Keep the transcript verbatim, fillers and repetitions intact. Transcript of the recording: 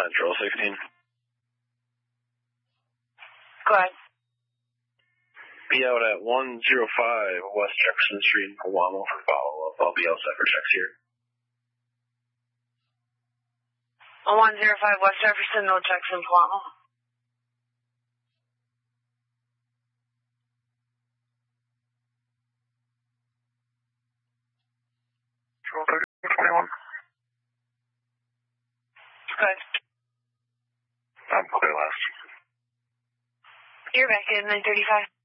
Central sixteen. Go ahead. Be out at one oh five West Jefferson Street in Coamo for follow-up. I'll be outside for checks here. one oh five West Jefferson, no checks in Coamo. twenty-one. Good. I'm clear last. You're back in nine thirty-five.